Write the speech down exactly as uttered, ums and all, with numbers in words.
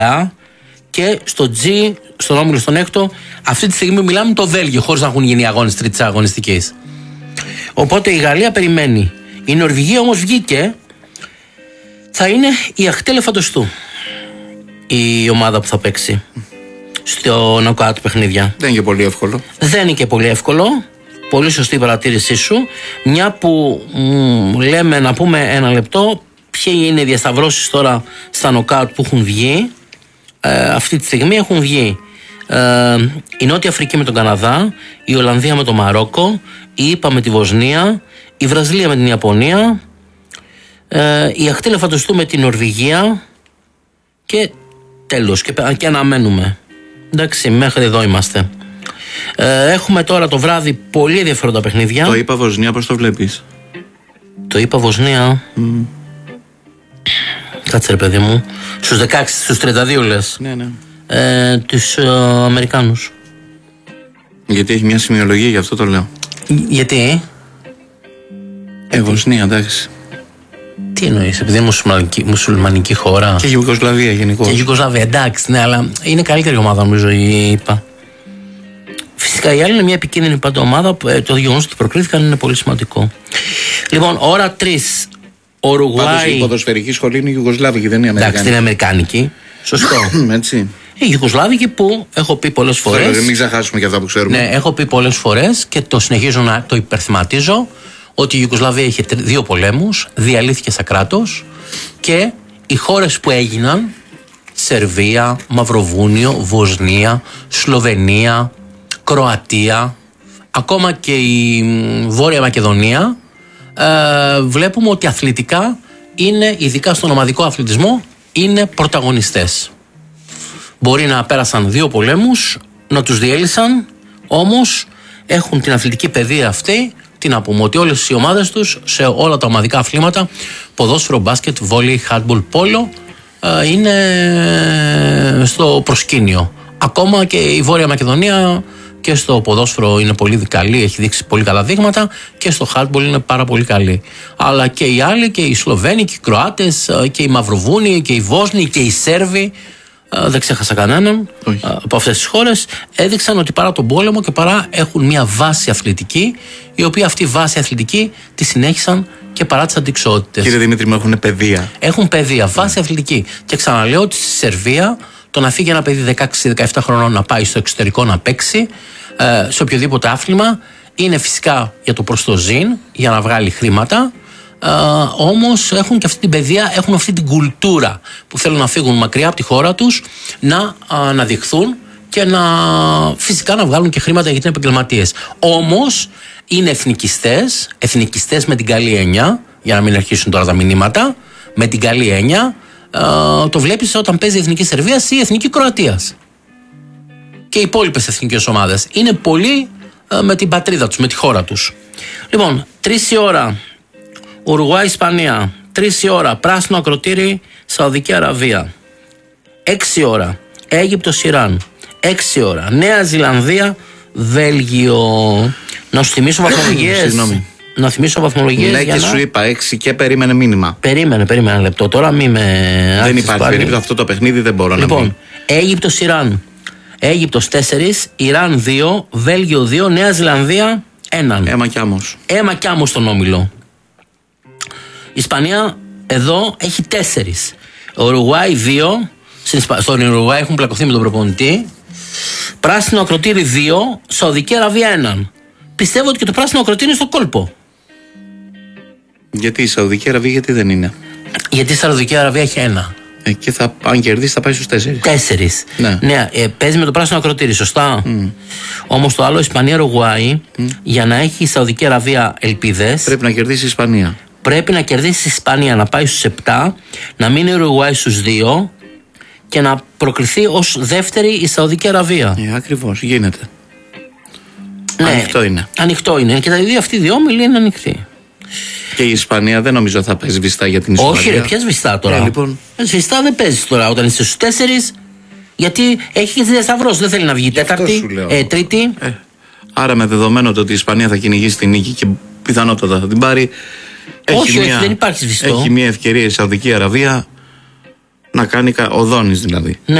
Και στο G, στον όμιλο στον έκτο, αυτή τη στιγμή μιλάμε το Βέλγιο, χωρίς να έχουν γίνει αγώνες τρίτης αγωνιστικής. Οπότε η Γαλλία περιμένει. Η Νορβηγία όμως βγήκε. Θα είναι η Αχτέλ Εφαντοστού η ομάδα που θα παίξει στο νοκάουτ παιχνίδια. Δεν είναι και πολύ εύκολο. Δεν είναι και πολύ εύκολο. Πολύ σωστή η παρατήρησή σου. Μια που μ, λέμε να πούμε ένα λεπτό ποιοι είναι οι διασταυρώσεις τώρα στα νοκάουτ που έχουν βγει. Ε, αυτή τη στιγμή έχουν βγει ε, η Νότια Αφρική με τον Καναδά, η Ολλανδία με το Μαρόκο, η ΙΠΑ με τη Βοσνία, η Βραζιλία με την Ιαπωνία, ε, η Αχτέλ Εφαντοστού με την Νορβηγία και τέλος, και, και αναμένουμε. Εντάξει, μέχρι εδώ είμαστε. Ε, έχουμε τώρα το βράδυ πολύ ενδιαφέροντα παιχνίδια. Το ΙΠΑ Βοσνία, πώς το βλέπεις? Το ΙΠΑ Βοσνία. Mm. Κάτσε ρε παιδί μου. Στους δεκαέξι, στους τριάντα δύο λες. Ναι, ναι. Ε, τους ε, Αμερικάνους. Γιατί έχει μια σημειολογία, γι' αυτό το λέω. Γιατί? Ε, Βοσνία, εντάξει. Τι εννοείς, επειδή είναι μουσουλμανική, μουσουλμανική χώρα. Και Ιουγκοσλαβία γενικώς. Και Ιουγκοσλαβία, εντάξει, ναι, αλλά είναι καλύτερη ομάδα νομίζω η ΙΠΑ. Φυσικά η άλλη είναι μια επικίνδυνη πάντα ομάδα. Το γεγονός ότι προκρίθηκαν είναι πολύ σημαντικό. Λοιπόν, ώρα τρεις. Ουρουγουάη. Πάντως η ποδοσφαιρική σχολή είναι η Ιουγκοσλάβικη, δεν είναι η Αμερικάνικη. Εντάξει, είναι Αμερικάνικη. Σωστό. Έτσι. Η Ιουγκοσλάβικη που έχω πει πολλές φορές. Μην ξεχάσουμε και αυτά που ξέρουμε. Ναι, έχω πει πολλές φορές και το συνεχίζω να το υπερθυματίζω ότι η Ιουγκοσλαβία είχε δύο πολέμους, διαλύθηκε σαν κράτος και οι χώρες που έγιναν, Σερβία, Μαυροβούνιο, Βοσνία, Σλοβενία, Κροατία, ακόμα και η Βόρεια Μακεδονία, ε, βλέπουμε ότι αθλητικά είναι, ειδικά στον ομαδικό αθλητισμό, είναι πρωταγωνιστές. Μπορεί να πέρασαν δύο πολέμους, να τους διέλυσαν, όμως έχουν την αθλητική παιδεία αυτή. Τι να πούμε, ότι όλες οι ομάδες τους σε όλα τα ομαδικά αθλήματα, ποδόσφαιρο, μπάσκετ, βόλεϊ, χάντμπολ, πόλο, ε, είναι στο προσκήνιο. Ακόμα και η Βόρεια Μακεδονία και στο ποδόσφαιρο είναι πολύ καλή, έχει δείξει πολύ καλά δείγματα, και στο χάντμπολ είναι πάρα πολύ καλή. Αλλά και οι άλλοι, και οι Σλοβαίνοι, και οι Κροάτες, και οι Μαυροβούνιοι, και οι Βόσνοι, και οι Σέρβοι, δεν ξέχασα κανέναν Όχι. από αυτές τις χώρες, έδειξαν ότι παρά τον πόλεμο και παρά έχουν μια βάση αθλητική, η οποία αυτή η βάση αθλητική τη συνέχισαν και παρά τις αντιξότητες. Κύριε Δημήτρη, μου έχουν παιδεία. Έχουν παιδεία, βάση mm. αθλητική. Και ξαναλέω ότι στη Σερβία το να φύγει ένα παιδί δεκαέξι δεκαεπτά χρονών να πάει στο εξωτερικό να παίξει ε, σε οποιοδήποτε άθλημα είναι φυσικά για το προστοζήν, για να βγάλει χρήματα. Uh, όμως έχουν και αυτή την παιδεία, έχουν αυτή την κουλτούρα που θέλουν να φύγουν μακριά από τη χώρα τους, να αναδειχθούν και να φυσικά να βγάλουν και χρήματα γιατί είναι επαγγελματίες. Όμως είναι εθνικιστές, εθνικιστές με την καλή έννοια, για να μην αρχίσουν τώρα τα μηνύματα, με την καλή έννοια. Uh, το βλέπεις όταν παίζει η Εθνική Σερβίας ή η Εθνική Κροατίας και οι υπόλοιπες εθνικές ομάδες. Είναι πολύ uh, με την πατρίδα τους, με τη χώρα τους. Λοιπόν, τρεις η ώρα Ουρουγουάη, Ισπανία. Τρεις η ώρα πράσινο ακροτήρι, Σαουδική Αραβία. Έξι η ώρα Αίγυπτος, Ιράν. Έξι η ώρα Νέα Ζηλανδία, Βέλγιο. Να σου θυμίσω βαθμολογίες. Συγγνώμη. Να θυμίσω βαθμολογίες. Ναι, και να... σου είπα έξι και περίμενε μήνυμα. Περίμενε, περίμενε ένα λεπτό. Τώρα μη με. Δεν υπάρχει περίπτωση, αυτό το παιχνίδι δεν μπορώ λοιπόν, να μην. Αίγυπτος, Ιράν. Αίγυπτος τέσσερα, Ιράν δύο, Βέλγιο δύο, Νέα Ζηλανδία ένα. Έμα κι άμμος. Έμα κι άμμος στον όμιλο. Η Ισπανία εδώ έχει τέσσερις. Ο Ουρουγουάη δύο. Στον Ουρουγουάη έχουν πλακωθεί με τον προπονητή. Πράσινο ακροτήρι δύο. Σαουδική Αραβία ένα. Πιστεύω ότι και το πράσινο ακροτήρι είναι στο κόλπο. Γιατί η Σαουδική Αραβία γιατί δεν είναι? Γιατί η Σαουδική Αραβία έχει ένα. Ε, και θα, αν κερδίσει θα πάει στους τέσσερις. Τέσσερις. Ναι, ναι ε, παίζει με το πράσινο ακροτήρι, σωστά. Mm. Όμως το άλλο, Ισπανία Ουρουγουάη, mm. για να έχει η Σαουδική Αραβία ελπίδες, πρέπει να κερδίσει η Ισπανία. Πρέπει να κερδίσει η Ισπανία, να πάει στους επτά, να μείνει η Ουρουγουάη στους δύο και να προκριθεί ως δεύτερη η Σαουδική Αραβία. Ε, ακριβώς, γίνεται. Ναι, ανοιχτό είναι. Ανοιχτό είναι. Και τα δύο αυτοί οι δύο όμιλοι είναι ανοιχτοί. Και η Ισπανία δεν νομίζω θα παίζει σβηστά για την Ισπανία. Όχι, ρε, ποια σβηστά τώρα. Ε, λοιπόν. Σβηστά δεν παίζει τώρα όταν είσαι στους τέσσερις, γιατί έχει και τη διασταυρός. Δεν θέλει να βγει τέταρτη, ε, τρίτη. Ε, άρα με δεδομένο το ότι η Ισπανία θα κυνηγήσει την νίκη και πιθανότατα θα την πάρει. Όχι, έχει όχι, μια, δεν υπάρχει σβηστό. Έχει μια ευκαιρία η Σαουδική Αραβία να να κάνει. κα- Ο Δόνης δηλαδή. Ναι.